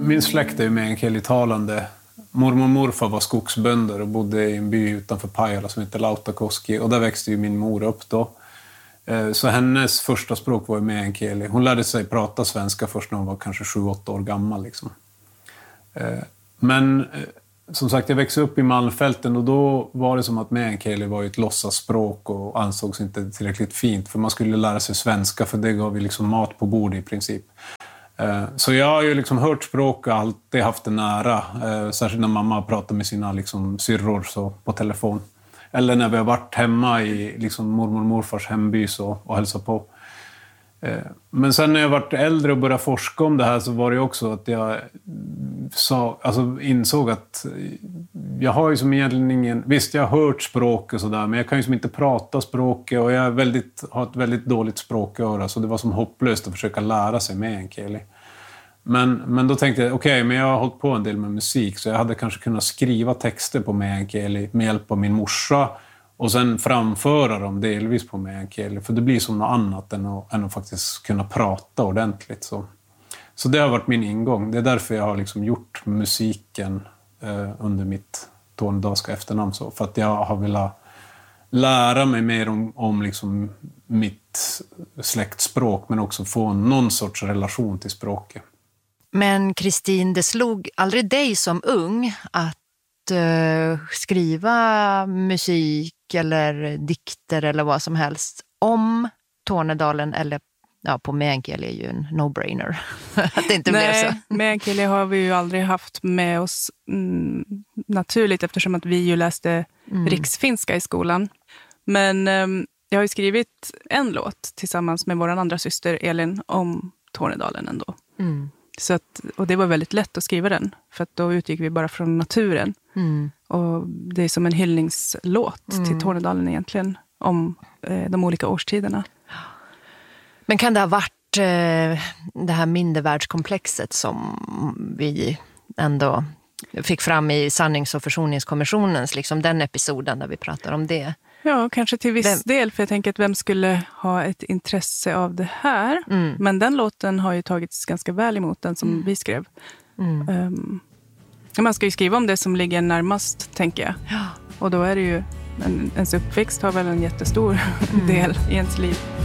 min släkt är ju meänkielitalande. Mormor och morfar var skogsbönder och bodde i en by utanför Pajala som heter Lautakoski. Och där växte ju min mor upp då. Så hennes första språk var ju meänkieli. Hon lärde sig prata svenska först när hon var kanske 7-8 år gammal. Liksom. Men som sagt, jag växte upp i Malmfälten och då var det som att meänkieli var ett låtsasspråk och ansågs inte tillräckligt fint. För man skulle lära sig svenska, för det gav ju liksom mat på bord i princip. Så jag har ju liksom hört språk och alltid haft det nära. Särskilt när mamma pratar med sina liksom syrror så på telefon. Eller när vi har varit hemma i liksom mormor och morfars hemby och hälsat på. Men sen när jag varit äldre och började forska om det här så var det också att jag insåg att jag har ju som egentligen ingen... Visst, jag har hört språk och sådär, men jag kan ju som inte prata språket och jag har ett väldigt dåligt språköra, så det var som hopplöst att försöka lära sig meänkieli. Men då tänkte jag, okej, men jag har hållit på en del med musik så jag hade kanske kunnat skriva texter på meänkieli med hjälp av min morsa och sen framföra dem delvis på meänkieli, för det blir som något annat än att faktiskt kunna prata ordentligt. Så det har varit min ingång. Det är därför jag har liksom gjort musiken under mitt tornedalska efternamn. Så, för att jag har velat lära mig mer om liksom mitt släktspråk, men också få någon sorts relation till språket. Men Kristin, det slog aldrig dig som ung att skriva musik eller dikter eller vad som helst om Tornedalen eller på meänkieli är ju en no-brainer. Att det inte blev så. Nej, meänkieli har vi ju aldrig haft med oss naturligt eftersom att vi ju läste riksfinska i skolan. Men jag har ju skrivit en låt tillsammans med vår andra syster Elin om Tornedalen ändå. Mm. Så och det var väldigt lätt att skriva den. För att då utgick vi bara från naturen. Mm. Och det är som en hyllningslåt till Tornedalen egentligen. Om de olika årstiderna. Men kan det ha varit det här mindervärldskomplexet som vi ändå fick fram i sannings- och försoningskommissionens, liksom den episoden där vi pratar om det? Ja, kanske till viss del, för jag tänker att vem skulle ha ett intresse av det här? Mm. Men den låten har ju tagits ganska väl emot, den som vi skrev. Mm. Man ska ju skriva om det som ligger närmast, tänker jag. Ja. Och då är det ju, ens uppväxt har väl en jättestor del i ens liv.